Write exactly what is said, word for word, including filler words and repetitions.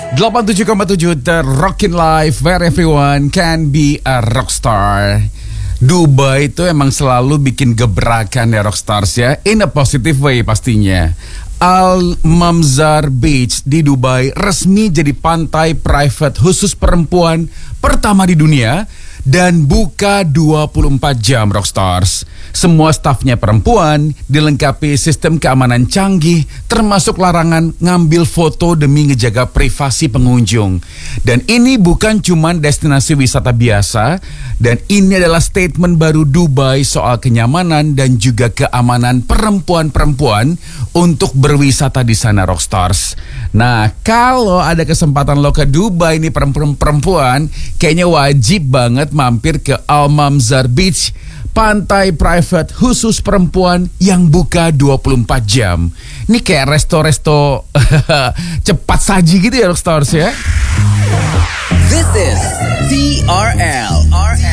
delapan puluh tujuh koma tujuh The Rockin' Life, where everyone can be a rockstar. Dubai itu emang selalu bikin gebrakan ya rockstars ya, in a positive way pastinya. Al Mamzar Beach di Dubai resmi jadi pantai private khusus perempuan pertama di dunia dan buka dua puluh empat jam rockstars. Semua stafnya perempuan, dilengkapi sistem keamanan canggih, termasuk larangan ngambil foto demi ngejaga privasi pengunjung. Dan ini bukan cuma destinasi wisata biasa, dan ini adalah statement baru Dubai soal kenyamanan dan juga keamanan perempuan-perempuan untuk berwisata di sana rockstars. Nah, kalau ada kesempatan lo ke Dubai nih perempuan-perempuan, kayaknya wajib banget mampir ke Al Mamzar Beach, pantai private khusus perempuan yang buka dua puluh empat jam. Ini kayak resto-resto cepat saji gitu ya rockstars ya. This is T R L